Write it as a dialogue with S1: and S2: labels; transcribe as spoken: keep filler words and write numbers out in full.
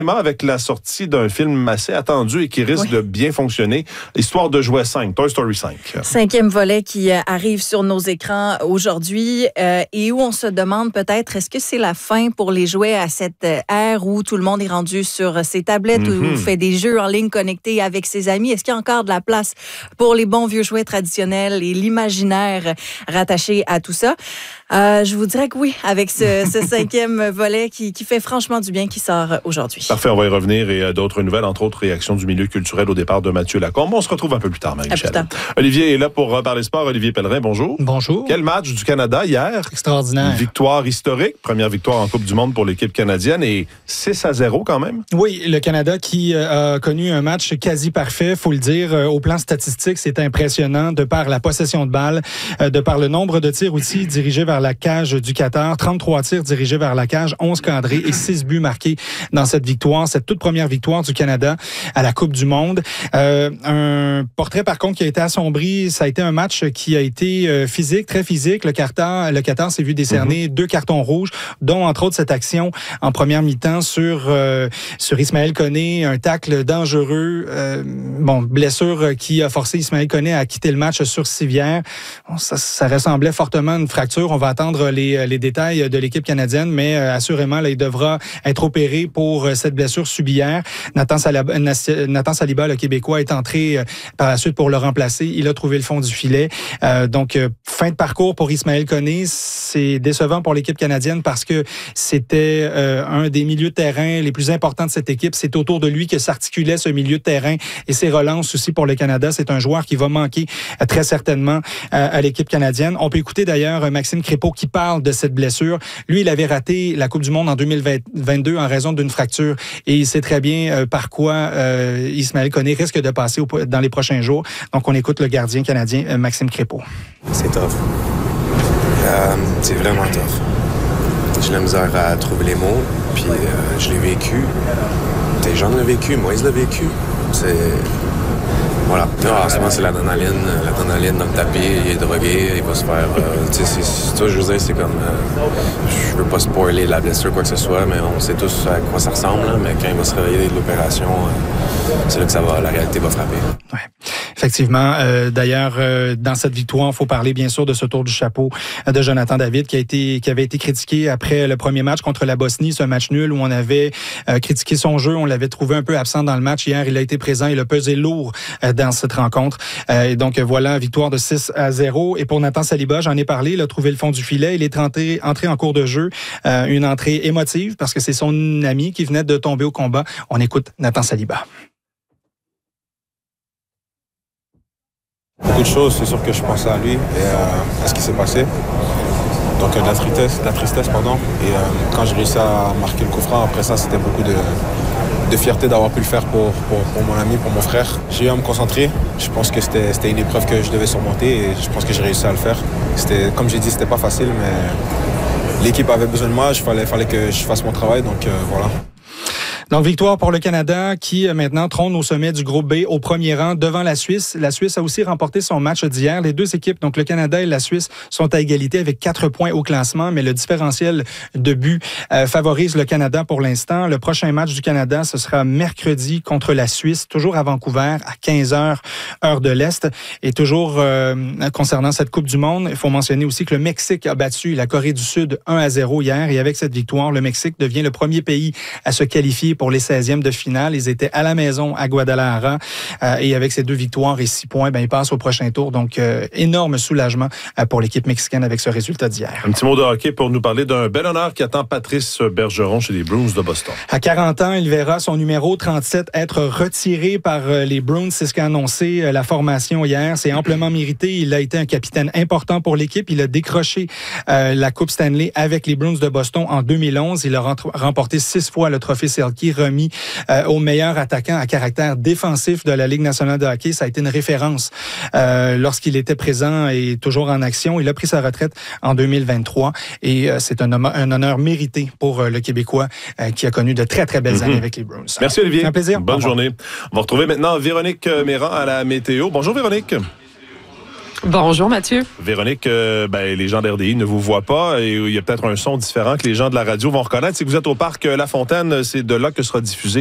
S1: avec la sortie d'un film assez attendu et qui risque oui. de bien fonctionner, Histoire de jouets cinq, Toy Story cinq.
S2: Cinquième volet qui arrive sur nos écrans aujourd'hui euh, et où on se demande peut-être, est-ce que c'est la fin pour les jouets à cette ère où tout le monde est rendu sur ses tablettes, mm-hmm. ou fait des jeux en ligne connectés avec ses amis? Est-ce qu'il y a encore de la place pour les bons vieux jouets traditionnels et l'imaginaire rattaché à tout ça? Euh, je vous dirais que oui, avec ce, ce cinquième volet qui, qui fait franchement du bien, qui sort aujourd'hui.
S1: Parfait, on va y revenir et euh, d'autres nouvelles, entre autres réactions du milieu culturel au départ de Mathieu Lacombe. On se retrouve un peu plus tard, Marie-Michel. Olivier est là pour euh, parler sport. Olivier Pellerin, bonjour.
S3: Bonjour.
S1: Quel match du Canada hier?
S3: Extraordinaire.
S1: Une victoire historique, première victoire en Coupe du Monde pour l'équipe canadienne et six à zéro quand même.
S3: Oui, le Canada qui euh, a connu un match quasi parfait, faut le dire. Euh, au plan statistique, c'est impressionnant de par la possession de balle, euh, de par le nombre de tirs aussi dirigés vers la cage du Qatar. trente-trois tirs dirigés vers la cage, onze cadrés et six buts marqués dans cette victoire, cette toute première victoire du Canada à la Coupe du Monde. Euh, un portrait par contre qui a été assombri, ça a été un match qui a été euh, physique, très physique. Le Qatar, le Qatar s'est vu décerner mm-hmm. deux cartons rouges, dont entre autres cette action en première mi-temps sur euh, sur Ismaël Koné, un tacle dangereux, euh, bon blessure qui a forcé Ismaël Koné à quitter le match sur civière. Bon, ça, ça ressemblait fortement à une fracture. On va attendre les les détails de l'équipe canadienne, mais euh, assurément là, il devra être opéré pour euh, cette blessure subie hier. Nathan Saliba, Nathan Saliba, le Québécois, est entré euh, par la suite pour le remplacer. Il a trouvé le fond du filet. Euh, donc, euh, fin de parcours pour Ismaël Koné. C'est décevant pour l'équipe canadienne parce que c'était euh, un des milieux de terrain les plus importants de cette équipe. C'est autour de lui que s'articulait ce milieu de terrain et ses relances aussi pour le Canada. C'est un joueur qui va manquer euh, très certainement euh, à l'équipe canadienne. On peut écouter d'ailleurs Maxime Crépeau qui parle de cette blessure. Lui, il avait raté la Coupe du Monde en deux mille vingt-deux en raison d'une fracture et il sait très bien euh, par quoi euh, Ismaël Koné risque de passer au, dans les prochains jours. Donc, on écoute le gardien canadien euh, Maxime Crépeau.
S4: C'est tough. Euh, c'est vraiment tough. J'ai la misère à trouver les mots, puis euh, je l'ai vécu. Des gens l'ont vécu, Moïse l'a vécu. C'est... Voilà. Non, en ce moment, c'est l'adrénaline. L'adrénaline dans le tapis, il est drogué, il va se faire... Euh, tu sais, c'est, c'est, toi, je veux dire, c'est comme... Euh, je veux pas spoiler la blessure, quoi que ce soit, mais on sait tous à quoi ça ressemble. Là, mais quand il va se réveiller de l'opération, euh, c'est là que ça va, la réalité va frapper.
S3: Ouais. Effectivement. Euh, d'ailleurs, euh, dans cette victoire, il faut parler bien sûr de ce tour du chapeau de Jonathan David qui a été qui avait été critiqué après le premier match contre la Bosnie, ce match nul où on avait euh, critiqué son jeu, on l'avait trouvé un peu absent dans le match. Hier, il a été présent, il a pesé lourd euh, dans cette rencontre. Euh, et donc voilà, victoire de six à zéro. Et pour Nathan Saliba, j'en ai parlé, il a trouvé le fond du filet, il est entré, entré en cours de jeu, euh, une entrée émotive parce que c'est son ami qui venait de tomber au combat. On écoute Nathan Saliba.
S5: Beaucoup de choses, c'est sûr que je pensais à lui et euh, à ce qui s'est passé. Donc euh, de la tristesse, de la tristesse pardon. Et euh, quand j'ai réussi à marquer le coup franc, après ça, c'était beaucoup de, de fierté d'avoir pu le faire pour, pour, pour mon ami, pour mon frère. J'ai eu à me concentrer. Je pense que c'était, c'était une épreuve que je devais surmonter et je pense que j'ai réussi à le faire. C'était, comme j'ai dit, c'était pas facile, mais l'équipe avait besoin de moi. Il fallait, fallait que je fasse mon travail, donc euh, voilà.
S3: Donc, victoire pour le Canada qui, maintenant, trône au sommet du groupe B au premier rang devant la Suisse. La Suisse a aussi remporté son match d'hier. Les deux équipes, donc le Canada et la Suisse, sont à égalité avec quatre points au classement, mais le différentiel de buts euh, favorise le Canada pour l'instant. Le prochain match du Canada, ce sera mercredi contre la Suisse, toujours à Vancouver, à quinze heures, heure de l'Est. Et toujours euh, concernant cette Coupe du Monde, il faut mentionner aussi que le Mexique a battu la Corée du Sud un à zéro hier. Et avec cette victoire, le Mexique devient le premier pays à se qualifier pour les seizièmes de finale. Ils étaient à la maison à Guadalajara euh, et avec ces deux victoires et six points, ben, ils passent au prochain tour. Donc, euh, énorme soulagement euh, pour l'équipe mexicaine avec ce résultat d'hier.
S1: Un petit mot de hockey pour nous parler d'un bel honneur qui attend Patrice Bergeron chez les Bruins de Boston.
S3: À quarante ans, il verra son numéro trente-sept être retiré par euh, les Bruins. C'est ce qu'a annoncé euh, la formation hier. C'est amplement mérité. Il a été un capitaine important pour l'équipe. Il a décroché euh, la Coupe Stanley avec les Bruins de Boston en deux mille onze. Il a remporté six fois le trophée Selke, remis euh, au meilleur attaquant à caractère défensif de la Ligue nationale de hockey. Ça a été une référence euh, lorsqu'il était présent et toujours en action. Il a pris sa retraite en deux mille vingt-trois et euh, c'est un, un honneur mérité pour euh, le Québécois euh, qui a connu de très, très belles mm-hmm. années avec les Bruins.
S1: Merci Olivier.
S3: Un plaisir.
S1: Bonne journée. On va retrouver maintenant Véronique Méran à la météo. Bonjour Véronique.
S6: Bonjour Mathieu.
S1: Véronique, euh, ben, les gens d'R D I ne vous voient pas et il y a peut-être un son différent que les gens de la radio vont reconnaître. Si vous êtes au parc La Fontaine, c'est de là que sera diffusé